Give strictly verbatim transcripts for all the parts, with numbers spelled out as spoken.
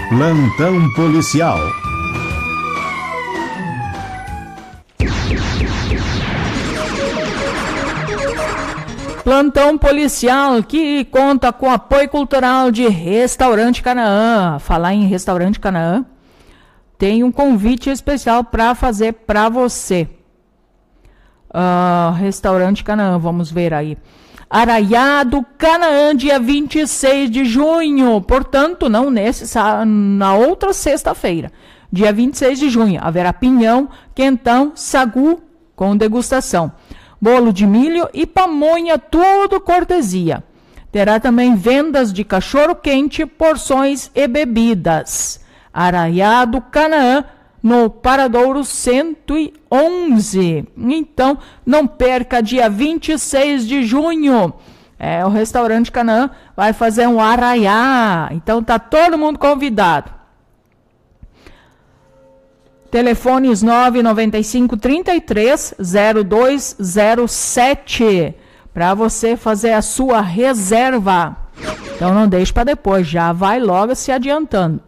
Plantão policial. Plantão policial que conta com apoio cultural de Restaurante Canaã. Falar em Restaurante Canaã, tem um convite especial para fazer para você. Uh, Restaurante Canaã, vamos ver aí. Arraiado Canaã, dia vinte e seis de junho. Portanto, não nesse, na outra sexta-feira. Dia vinte e seis de junho. Haverá pinhão, quentão, sagu com degustação. Bolo de milho e pamonha, tudo cortesia. Terá também vendas de cachorro-quente, porções e bebidas. Arraiado Canaã, no Paradouro cento e onze. Então, não perca, dia vinte e seis de junho. É, o Restaurante Canaã vai fazer um arraiá. Então, tá todo mundo convidado. Telefones nove nove cinco, trinta e três, zero dois zero sete para você fazer a sua reserva. Então não deixe para depois, já vai logo se adiantando.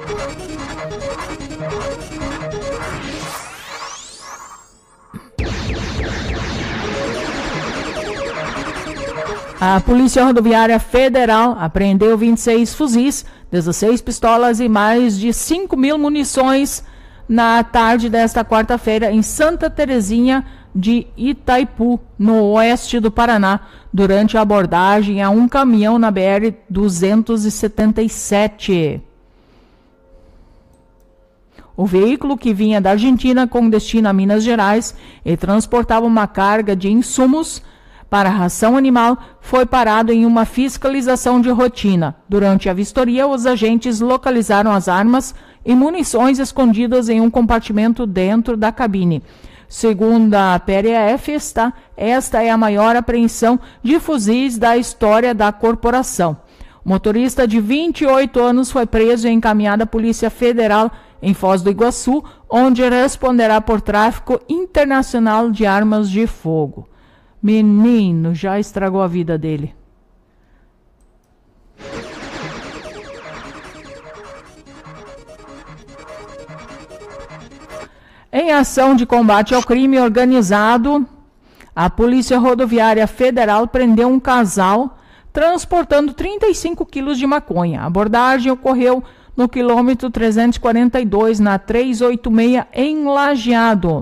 A Polícia Rodoviária Federal apreendeu vinte e seis fuzis, dezesseis pistolas e mais de cinco mil munições na tarde desta quarta-feira em Santa Terezinha de Itaipu, no oeste do Paraná, durante a abordagem a um caminhão na B R duzentos e setenta e sete. O veículo, que vinha da Argentina com destino a Minas Gerais e transportava uma carga de insumos para ração animal, foi parado em uma fiscalização de rotina. Durante a vistoria, os agentes localizaram as armas e munições escondidas em um compartimento dentro da cabine. Segundo a P R F, esta, esta é a maior apreensão de fuzis da história da corporação. O motorista de vinte e oito anos foi preso e encaminhado à Polícia Federal em Foz do Iguaçu, onde responderá por tráfico internacional de armas de fogo. Menino, já estragou a vida dele. Em ação de combate ao crime organizado, a Polícia Rodoviária Federal prendeu um casal transportando trinta e cinco quilos de maconha. A abordagem ocorreu no quilômetro trezentos e quarenta e dois, na trezentos e oitenta e seis, em Lajeado.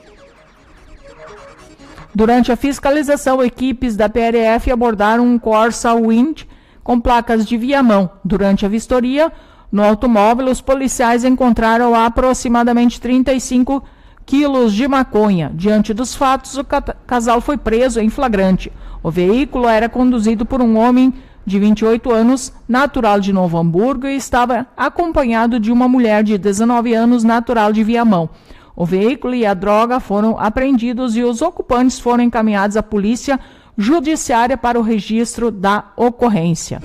Durante a fiscalização, equipes da P R F abordaram um Corsa Wind com placas de Viamão. Durante a vistoria, no automóvel, os policiais encontraram aproximadamente trinta e cinco quilos de maconha. Diante dos fatos, o casal foi preso em flagrante. O veículo era conduzido por um homem de vinte e oito anos, natural de Novo Hamburgo, e estava acompanhado de uma mulher de dezenove anos, natural de Viamão. O veículo e a droga foram apreendidos e os ocupantes foram encaminhados à Polícia Judiciária para o registro da ocorrência.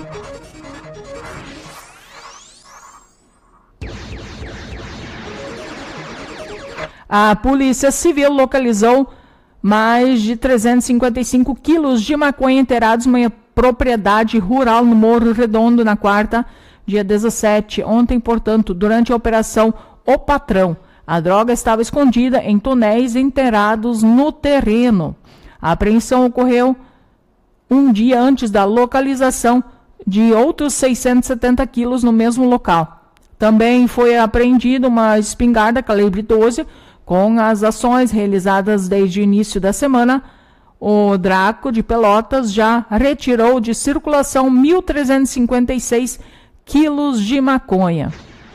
A Polícia Civil localizou mais de trezentos e cinquenta e cinco quilos de maconha enterrados em uma propriedade rural no Morro Redondo, na quarta, dia dezessete, ontem, portanto, durante a Operação O Patrão. A droga estava escondida em tonéis enterrados no terreno. A apreensão ocorreu um dia antes da localização de outros seiscentos e setenta quilos no mesmo local. Também foi apreendida uma espingarda calibre doze. Com as ações realizadas desde o início da semana, o Draco de Pelotas já retirou de circulação mil trezentos e cinquenta e seis quilos de maconha.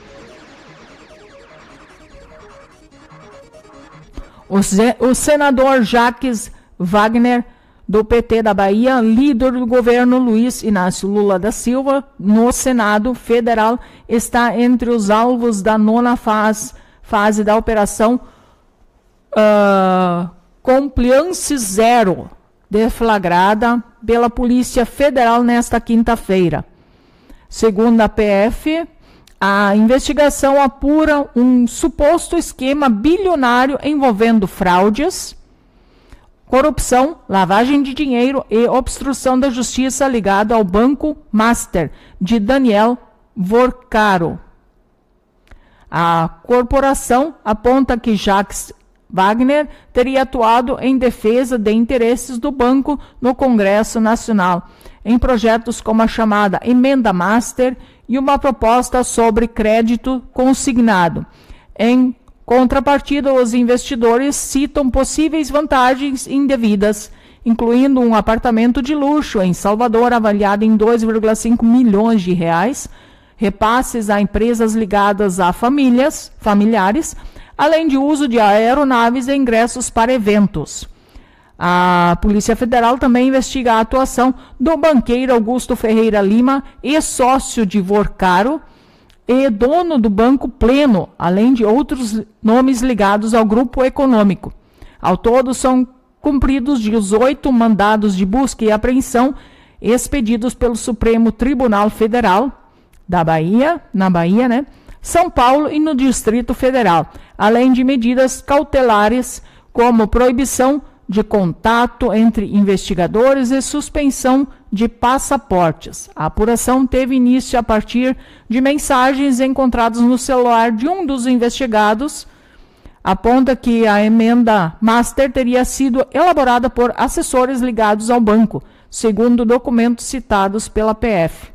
O, ze- o senador Jacques Wagner, do P T da Bahia, líder do governo Luiz Inácio Lula da Silva, no Senado Federal, está entre os alvos da nona fase, fase da Operação uh, Compliance Zero, deflagrada pela Polícia Federal nesta quinta-feira. Segundo a P F, a investigação apura um suposto esquema bilionário envolvendo fraudes, corrupção, lavagem de dinheiro e obstrução da justiça ligado ao Banco Master de Daniel Vorcaro. A corporação aponta que Jacques Wagner teria atuado em defesa de interesses do banco no Congresso Nacional, em projetos como a chamada Emenda Master e uma proposta sobre crédito consignado. Em contrapartida, os investidores citam possíveis vantagens indevidas, incluindo um apartamento de luxo em Salvador avaliado em dois vírgula cinco milhões de reais, repasses a empresas ligadas a famílias, familiares, além de uso de aeronaves e ingressos para eventos. A Polícia Federal também investiga a atuação do banqueiro Augusto Ferreira Lima, ex-sócio de Vorcaro e dono do Banco Pleno, além de outros nomes ligados ao grupo econômico. Ao todo, são cumpridos dezoito mandados de busca e apreensão expedidos pelo Supremo Tribunal Federal da Bahia, na Bahia, né? São Paulo e no Distrito Federal, além de medidas cautelares como proibição de contato entre investigadores e suspensão de passaportes. A apuração teve início a partir de mensagens encontradas no celular de um dos investigados. Aponta que a emenda Master teria sido elaborada por assessores ligados ao banco, segundo documentos citados pela P F.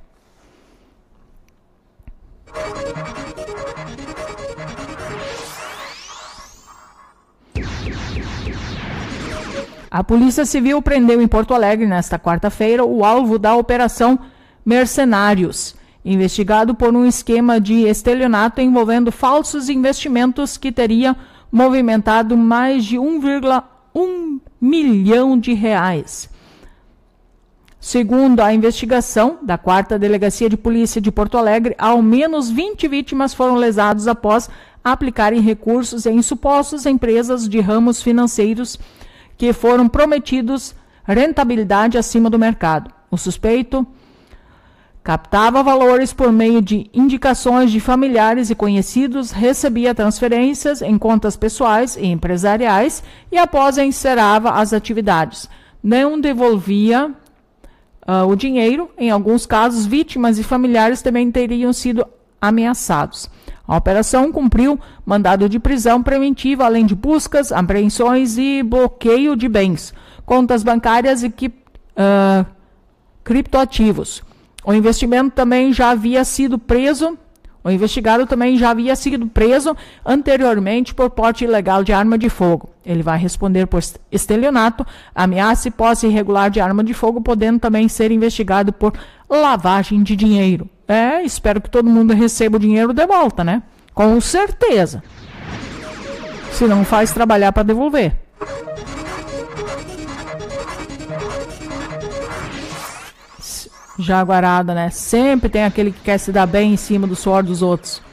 A Polícia Civil prendeu em Porto Alegre, nesta quarta-feira, o alvo da Operação Mercenários, investigado por um esquema de estelionato envolvendo falsos investimentos que teria movimentado mais de um vírgula um milhão de reais. Segundo a investigação da quarta Delegacia de Polícia de Porto Alegre, ao menos vinte vítimas foram lesadas após aplicarem recursos em supostas empresas de ramos financeiros que foram prometidos rentabilidade acima do mercado. O suspeito captava valores por meio de indicações de familiares e conhecidos, recebia transferências em contas pessoais e empresariais e, após, encerrava as atividades. Não devolvia uh, o dinheiro. Em alguns casos, vítimas e familiares também teriam sido ameaçados. A operação cumpriu mandado de prisão preventiva, além de buscas, apreensões e bloqueio de bens, contas bancárias e que, uh, criptoativos. O investimento também já havia sido preso, o investigado também já havia sido preso anteriormente por porte ilegal de arma de fogo. Ele vai responder por estelionato, ameaça e posse irregular de arma de fogo, podendo também ser investigado por lavagem de dinheiro. É, espero que todo mundo receba o dinheiro de volta, né? Com certeza. Se não faz trabalhar para devolver. Jaguarada, né? Sempre tem aquele que quer se dar bem em cima do suor dos outros.